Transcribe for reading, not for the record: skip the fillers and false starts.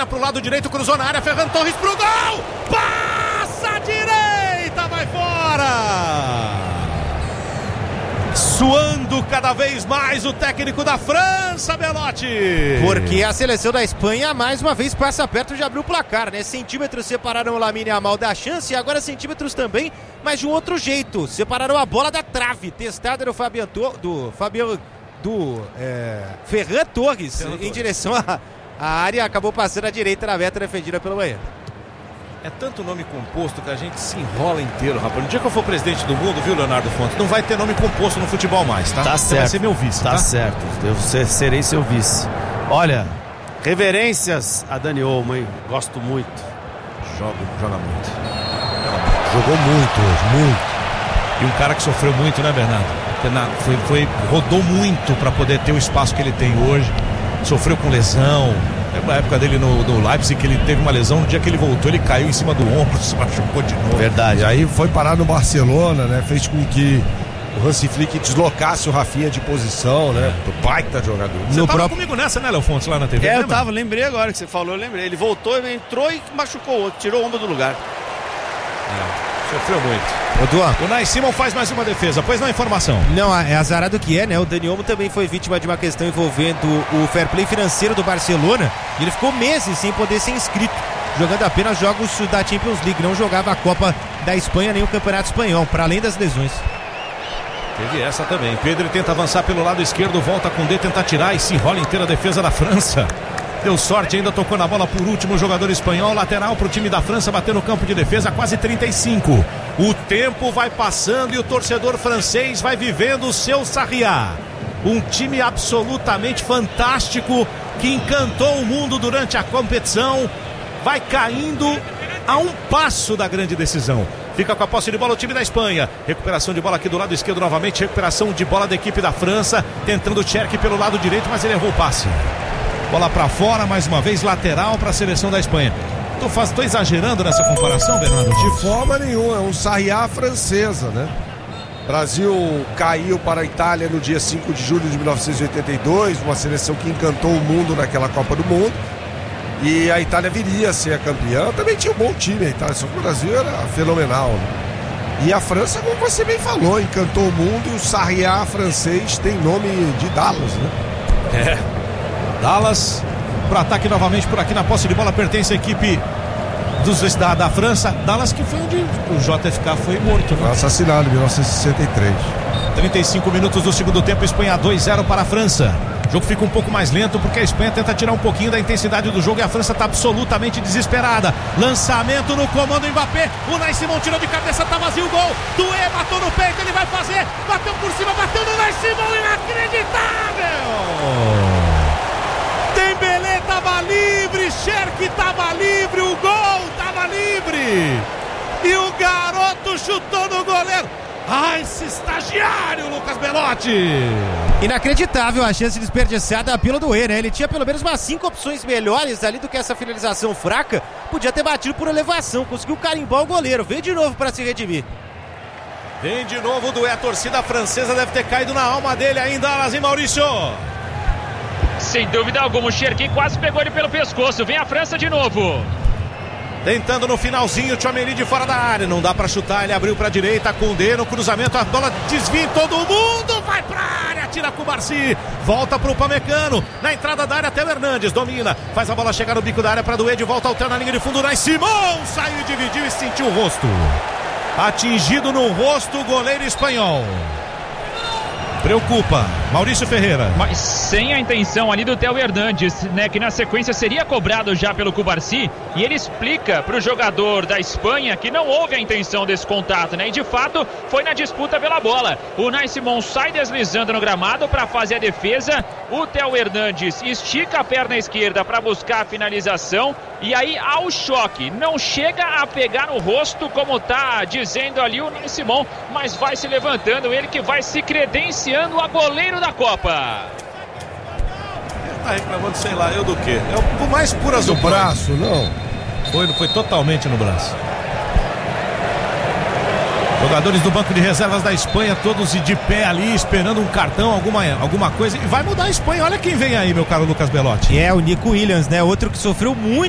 pro lado direito, cruzou na área, Ferran Torres pro gol! Passa à direita, vai fora! Suando cada vez mais o técnico da França, Belotti. Porque a seleção da Espanha mais uma vez passa perto de abrir o placar, né? Centímetros separaram o Lamine Yamal da chance e agora centímetros também, mas de um outro jeito. Separaram a bola da trave, testada no Ferran Torres em direção à área, acabou passando à direita na meta defendida pelo Bahia. É tanto nome composto que a gente se enrola inteiro, rapaz. No dia que eu for presidente do mundo, viu, Leonardo Fontes, não vai ter nome composto no futebol mais, tá? Tá Você certo. vai ser meu vice, tá? Tá certo, eu serei seu vice. Olha, reverências a Dani Olmo, hein? Gosto muito. Joga muito. Jogou muito hoje, muito. E um cara que sofreu muito, né, Bernardo? Rodou muito para poder ter o espaço que ele tem hoje. Sofreu com lesão. Na época dele no Leipzig, que ele teve uma lesão, no dia que ele voltou, ele caiu em cima do ombro, se machucou de novo. Verdade. E aí foi parar no Barcelona, né? Fez com que o Hansi Flick deslocasse o Rafinha de posição, né? Baita jogador. Você tava comigo nessa, né, Léo Fontes, lá na TV? Eu tava, lembrei agora que você falou, eu lembrei. Ele voltou, ele entrou e machucou o outro, tirou o ombro do lugar. Sofreu muito. Ô, Duan, O Nai Simon faz mais uma defesa, pois não a informação. não, é azarado que é, né? O Dani Olmo também foi vítima de uma questão envolvendo o fair play financeiro do Barcelona. E ele ficou meses sem poder ser inscrito, jogando apenas jogos da Champions League. Não jogava a Copa da Espanha nem o Campeonato Espanhol, para além das lesões. Teve essa também. Pedro tenta avançar pelo lado esquerdo, volta com o D, tenta tirar e se enrola inteira a defesa da França. Deu sorte, ainda tocou na bola por último o jogador espanhol, lateral para o time da França, bater no campo de defesa, quase 35. O tempo vai passando e o torcedor francês vai vivendo o seu Sarriá. Um time absolutamente fantástico que encantou o mundo durante a competição, vai caindo a um passo da grande decisão. Fica com a posse de bola o time da Espanha. Recuperação de bola aqui do lado esquerdo novamente, recuperação de bola da equipe da França, tentando o Cherki pelo lado direito, mas ele errou o passe. Bola pra fora, mais uma vez, lateral para a seleção da Espanha. Tô exagerando nessa comparação, Bernardo? De forma nenhuma, é um Sarriá francesa, né? Brasil caiu para a Itália no dia 5 de julho de 1982, uma seleção que encantou o mundo naquela Copa do Mundo. E a Itália viria a ser a campeã. Também tinha um bom time a Itália, só que o Brasil era fenomenal, né? E a França, como você bem falou, encantou o mundo. O Sarriá francês tem nome de Dallas, né? Dallas para ataque novamente por aqui na posse de bola, pertence à equipe da França. Dallas, que foi onde o JFK foi morto, né? Assassinado em 1963. 35 minutos do segundo tempo, Espanha 2-0 para a França. O jogo fica um pouco mais lento porque a Espanha tenta tirar um pouquinho da intensidade do jogo e a França está absolutamente desesperada. Lançamento no comando Mbappé, o Nai Simon tirou de cabeça, tá vazio o gol. Doué matou no peito, ele vai fazer, bateu por cima, bateu no Nai Simon, inacreditável! Dembélé tava livre, Cherki tava livre, o gol tava livre e o garoto chutou no goleiro. Ai, esse estagiário, Lucas Belotti! Inacreditável a chance desperdiçada pelo Doué, né? Ele tinha pelo menos umas 5 opções melhores ali do que essa finalização fraca. Podia ter batido por elevação, conseguiu carimbar o goleiro. Veio de novo para se redimir. Vem de novo o Doué, a torcida francesa deve ter caído na alma dele ainda, Alasim Maurício. Sem dúvida alguma, o Cherki quase pegou ele pelo pescoço. Vem a França de novo. Tentando no finalzinho, o Tchouaméni de fora da área. Não dá pra chutar, ele abriu pra direita, Koundé no cruzamento, a bola desvia em todo mundo, vai pra área, tira com o Barsi, volta pro Upamecano, na entrada da área até o Hernandes, domina, faz a bola chegar no bico da área pra Doué, de volta, alterna na linha de fundo, Nai Simon, saiu, dividiu e sentiu o rosto. Atingido no rosto o goleiro espanhol. Preocupa, Maurício Ferreira. Mas sem a intenção ali do Theo Hernandes, né, que na sequência seria cobrado já pelo Cubarsí, e ele explica para o jogador da Espanha que não houve a intenção desse contato, né, e de fato foi na disputa pela bola. O Nai Simon sai deslizando no gramado para fazer a defesa, o Theo Hernandes estica a perna esquerda para buscar a finalização, e aí ao choque, não chega a pegar no rosto como tá dizendo ali o Nai Simon, mas vai se levantando, ele que vai se credenciando a goleiro da Copa. Tá reclamando, sei lá, eu do quê? É o mais puro azul. Do braço, não? Foi totalmente no braço. Jogadores do banco de reservas da Espanha, todos de pé ali, esperando um cartão, alguma coisa. E vai mudar a Espanha. Olha quem vem aí, meu caro Lucas Belotti. É, o Nico Williams, né? Outro que sofreu muito